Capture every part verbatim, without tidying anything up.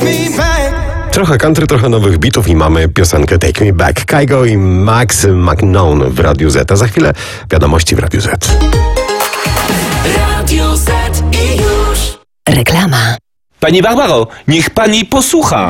me back. Trochę country, trochę nowych bitów i mamy piosenkę Take Me Back. Kygo i Max McKnown w Radiu Z. A za chwilę wiadomości w Radiu Z. Radio Z i już. Reklama. Pani Barbaro, niech pani posłucha.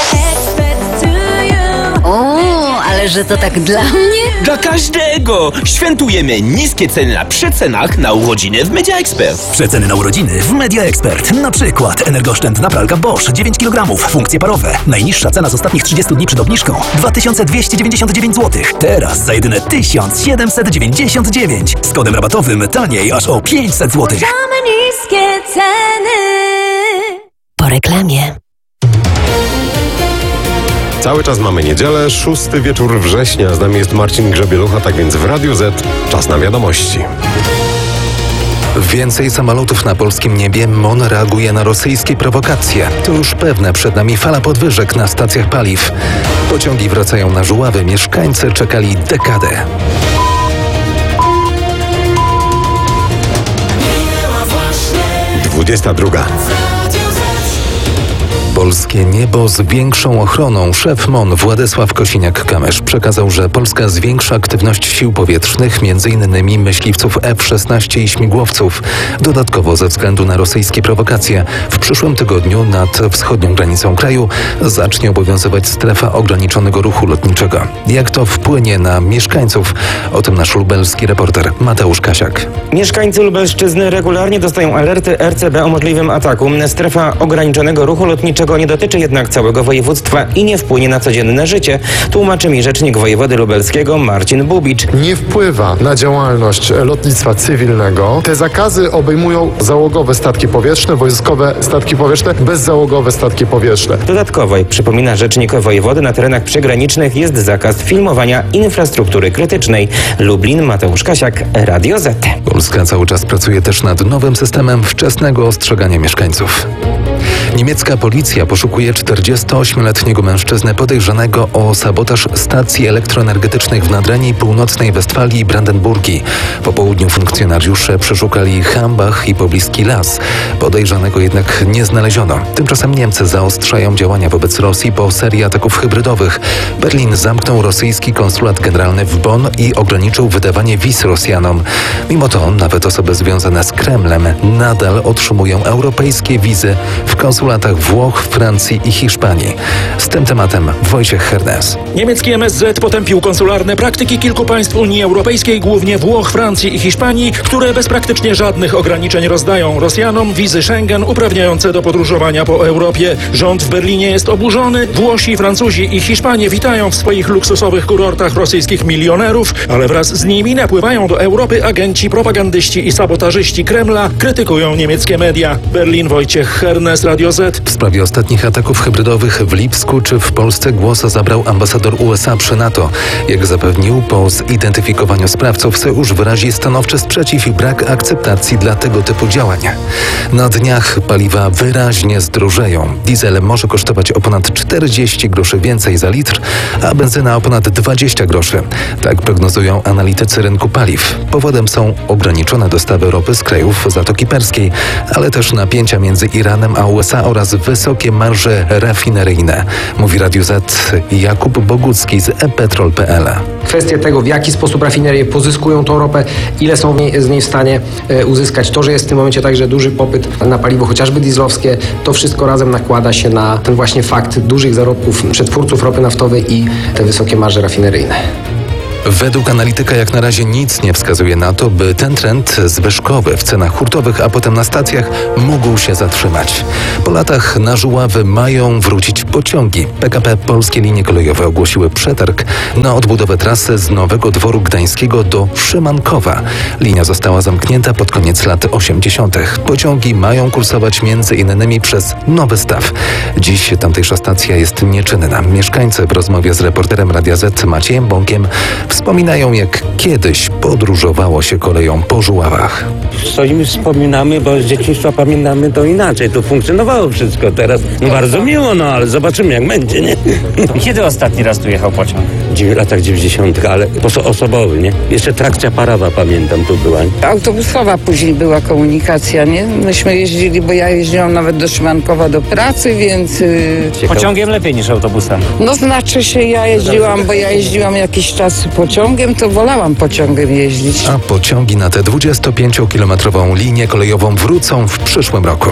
O, ale że to tak dla mnie? Dla każdego! Świętujemy niskie ceny na przecenach na urodziny w Media Expert. Przeceny na urodziny w Media Expert. Na przykład energooszczędna pralka Bosch dziewięć kilogramów, funkcje parowe. Najniższa cena z ostatnich trzydziestu dni przed obniżką dwa tysiące dwieście dziewięćdziesiąt dziewięć złotych. Teraz za jedyne tysiąc siedemset dziewięćdziesiąt dziewięć. Z kodem rabatowym taniej aż o pięćset złotych. Mamy niskie ceny. Po reklamie. Cały czas mamy niedzielę, szósty wieczór września. Z nami jest Marcin Grzebielucha, tak więc w Radiu Z czas na wiadomości. Więcej samolotów na polskim niebie. M O N reaguje na rosyjskie prowokacje. To już pewne, przed nami fala podwyżek na stacjach paliw. Pociągi wracają na żuławy, mieszkańcy czekali dekadę. dwudziesta druga. Polskie niebo z większą ochroną. Szef M O N Władysław Kosiniak-Kamysz przekazał, że Polska zwiększa aktywność sił powietrznych, między innymi myśliwców F szesnaście i śmigłowców. Dodatkowo ze względu na rosyjskie prowokacje w przyszłym tygodniu nad wschodnią granicą kraju zacznie obowiązywać strefa ograniczonego ruchu lotniczego. Jak to wpłynie na mieszkańców? O tym nasz lubelski reporter Mateusz Kasiak. Mieszkańcy Lubelszczyzny regularnie dostają alerty R C B o możliwym ataku. Strefa ograniczonego ruchu lotniczego nie dotyczy jednak całego województwa i nie wpłynie na codzienne życie, tłumaczy mi rzecznik wojewody lubelskiego Marcin Bubicz. Nie wpływa na działalność lotnictwa cywilnego. Te zakazy obejmują załogowe statki powietrzne, wojskowe statki powietrzne, bezzałogowe statki powietrzne. Dodatkowo, jak przypomina rzecznik wojewody, na terenach przygranicznych jest zakaz filmowania infrastruktury krytycznej. Lublin, Mateusz Kasiak, Radio Z. Polska cały czas pracuje też nad nowym systemem wczesnego ostrzegania mieszkańców. Niemiecka policja poszukuje czterdziestoośmioletniego mężczyznę podejrzanego o sabotaż stacji elektroenergetycznych w Nadrenii, Północnej Westfalii i Brandenburgii. Po południu funkcjonariusze przeszukali Hambach i pobliski las. Podejrzanego jednak nie znaleziono. Tymczasem Niemcy zaostrzają działania wobec Rosji po serii ataków hybrydowych. Berlin zamknął rosyjski konsulat generalny w Bonn i ograniczył wydawanie wiz Rosjanom. Mimo to nawet osoby związane z Kremlem nadal otrzymują europejskie wizy w konsulatach Włoch, Francji i Hiszpanii. Z tym tematem Wojciech Hernes. Niemiecki M S Z potępił konsularne praktyki kilku państw Unii Europejskiej, głównie Włoch, Francji i Hiszpanii, które bez praktycznie żadnych ograniczeń rozdają Rosjanom wizy Schengen uprawniające do podróżowania po Europie. Rząd w Berlinie jest oburzony. Włosi, Francuzi i Hiszpanie witają w swoich luksusowych kurortach rosyjskich milionerów, ale wraz z nimi napływają do Europy agenci, propagandyści i sabotażyści Kremla, krytykują niemieckie media. Berlin, Wojciech Hernes, Radio Z. W sprawie ostatnich ataków hybrydowych w Lipsku czy w Polsce głos zabrał ambasador U S A przy NATO. Jak zapewnił, po zidentyfikowaniu sprawców sojusz wyrazi stanowczy sprzeciw i brak akceptacji dla tego typu działań. Na dniach paliwa wyraźnie zdrożeją. Diesel może kosztować o ponad czterdzieści groszy więcej za litr, a benzyna o ponad dwadzieścia groszy. Tak prognozują analitycy rynku paliw. Powodem są ograniczone dostawy ropy z krajów Zatoki Perskiej, ale też napięcia między Iranem a U S A oraz wysokie marże rafineryjne. Mówi Radio Z Jakub Bogucki z e petrol kropka p l. Kwestie tego, w jaki sposób rafinerie pozyskują tą ropę, ile są z niej w stanie uzyskać. To, że jest w tym momencie także duży popyt na paliwo chociażby dieslowskie, to wszystko razem nakłada się na ten właśnie fakt dużych zarobków przetwórców ropy naftowej i te wysokie marże rafineryjne. Według analityka jak na razie nic nie wskazuje na to, by ten trend zwyżkowy w cenach hurtowych, a potem na stacjach mógł się zatrzymać. Po latach na żuławy mają wrócić pociągi. P K P Polskie Linie Kolejowe ogłosiły przetarg na odbudowę trasy z Nowego Dworu Gdańskiego do Szymankowa. Linia została zamknięta pod koniec lat osiemdziesiątych. Pociągi mają kursować między innymi przez Nowy Staw. Dziś tamtejsza stacja jest nieczynna. Mieszkańcy w rozmowie z reporterem Radia Z Maciejem Bąkiem wspominają, jak kiedyś podróżowało się koleją po żuławach. Stoimy, wspominamy, bo z dzieciństwa pamiętamy to inaczej. To funkcjonowało wszystko teraz. No bardzo miło, no ale zobaczymy jak będzie, nie? Kiedy ostatni raz tu jechał pociąg? w latach dziewięćdziesiątych, ale oso- osobowy, nie? Jeszcze trakcja parowa, pamiętam, tu była. Autobusowa później była komunikacja, nie? Myśmy jeździli, bo ja jeździłam nawet do Szymankowa do pracy, więc... Yy... Pociągiem lepiej niż autobusem. No znaczy się, ja jeździłam, bo ja jeździłam jakiś czas pociągiem, to wolałam pociągiem jeździć. A pociągi na tę dwudziestopięciokilometrową linię kolejową wrócą w przyszłym roku.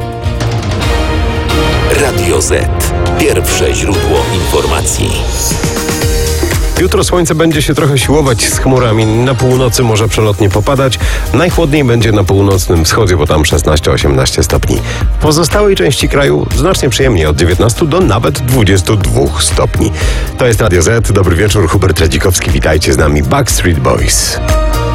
Radio Z. Pierwsze źródło informacji. Jutro słońce będzie się trochę siłować z chmurami. Na północy może przelotnie popadać. Najchłodniej będzie na północnym wschodzie, bo tam szesnaście osiemnaście stopni. W pozostałej części kraju znacznie przyjemniej, od dziewiętnastu do nawet dwudziestu dwóch stopni. To jest Radio Z. Dobry wieczór, Hubert Radzikowski. Witajcie z nami, Backstreet Boys.